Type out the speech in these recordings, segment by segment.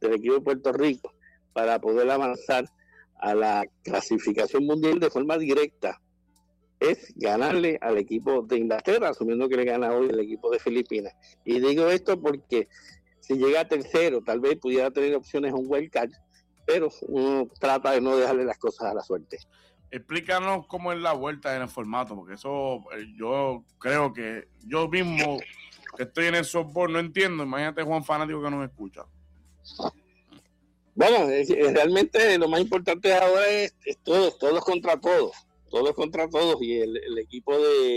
del equipo de Puerto Rico para poder avanzar a la clasificación mundial de forma directa es ganarle al equipo de Inglaterra, asumiendo que le gana hoy el equipo de Filipinas. Y digo esto porque si llega a tercero, tal vez pudiera tener opciones a un wild card, pero uno trata de no dejarle las cosas a la suerte. Explícanos cómo es la vuelta en el formato, porque eso yo creo que yo mismo que estoy en el softball no entiendo. Imagínate Juan fanático que nos escucha. Bueno, realmente lo más importante ahora es todos contra todos, y el equipo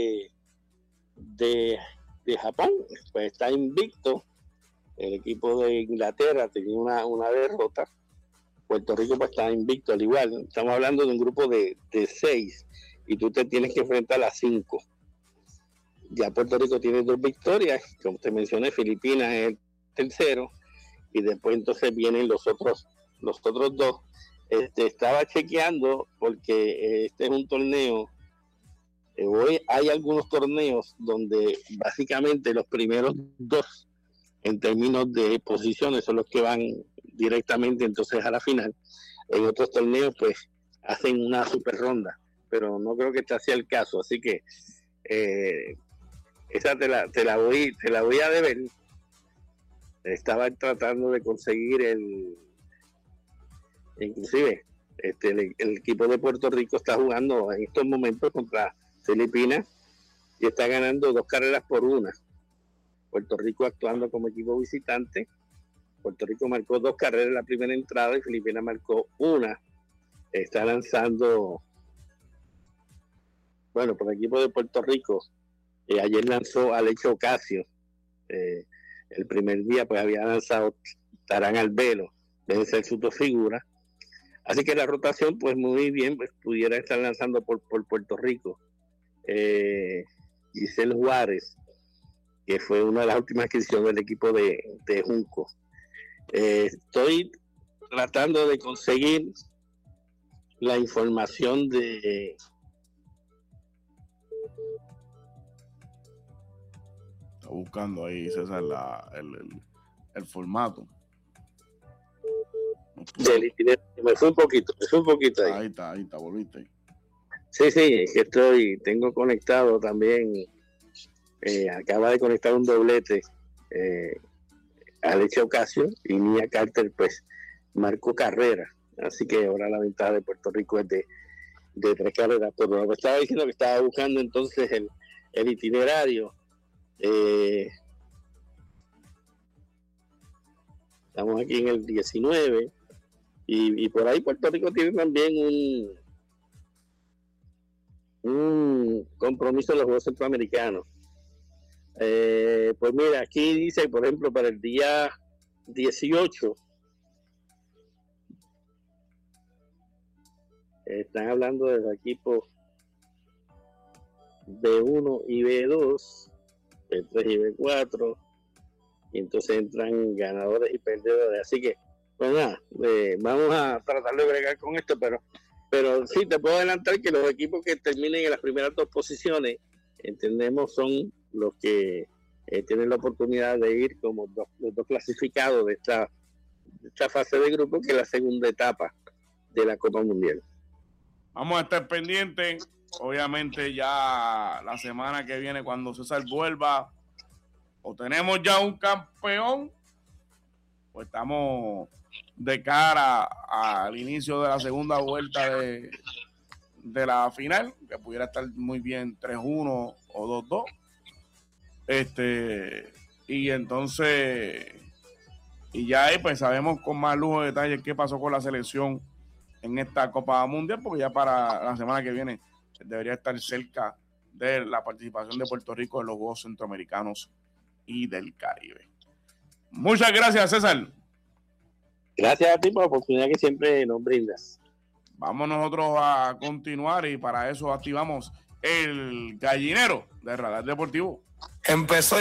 de Japón pues está invicto. El equipo de Inglaterra tenía una derrota. Puerto Rico pues está invicto al igual. Estamos hablando de un grupo de 6 y tú te tienes que enfrentar a 5. Ya Puerto Rico tiene 2 victorias, como te mencioné, Filipinas es el tercero, y después entonces vienen los otros 2. Estaba chequeando porque este es un torneo. Hoy hay algunos torneos donde básicamente los primeros 2 en términos de posiciones son los que van directamente entonces a la final. En otros torneos pues hacen una super ronda, pero no creo que este sea el caso, así que esa te la voy a deber. Estaba tratando de conseguir inclusive el equipo de Puerto Rico está jugando en estos momentos contra Filipinas y está ganando 2 carreras por 1. Puerto Rico actuando como equipo visitante. Puerto Rico marcó 2 carreras en la primera entrada y Filipinas marcó 1. Está lanzando, bueno, por el equipo de Puerto Rico, ayer lanzó Alecho Ocasio. El primer día pues había lanzado Tarán Albelo, debe ser su 2 figuras. Así que la rotación pues muy bien, pues pudiera estar lanzando por Puerto Rico. Giselle Juárez, que fue una de las últimas adquisiciones del equipo de Junco. Estoy tratando de conseguir la información de está buscando ahí César el formato. Me fue un poquito ahí. Ahí está, volviste. Sí, es que tengo conectado también, acaba de conectar un doblete Alex Ocasio, y Nia Carter pues marcó carrera, así que ahora la ventaja de Puerto Rico es de 3 carreras. Pero lo que estaba diciendo, que estaba buscando entonces el itinerario. Estamos aquí en el 19 y por ahí Puerto Rico tiene también un compromiso en los Juegos Centroamericanos. Pues mira, aquí dice, por ejemplo, para el día 18 están hablando de los equipos B1 y B2, B3 y B4, y entonces entran ganadores y perdedores. Así que, pues nada, vamos a tratar de bregar con esto, pero sí, te puedo adelantar que los equipos que terminen en las primeras 2 posiciones, entendemos, son los que tienen la oportunidad de ir como los 2 clasificados de esta fase de grupo, que es la segunda etapa de la Copa Mundial. Vamos a estar pendientes, obviamente ya la semana que viene cuando César vuelva, o tenemos ya un campeón, pues estamos de cara al inicio de la segunda vuelta de la final, que pudiera estar muy bien 3-1 o 2-2. Y entonces, y ya ahí pues sabemos con más lujo de detalles qué pasó con la selección en esta Copa Mundial, porque ya para la semana que viene debería estar cerca de la participación de Puerto Rico en los Juegos Centroamericanos y del Caribe. Muchas gracias, César. Gracias a ti por la oportunidad que siempre nos brindas. Vamos nosotros a continuar y para eso activamos el gallinero de Radar Deportivo. Empezó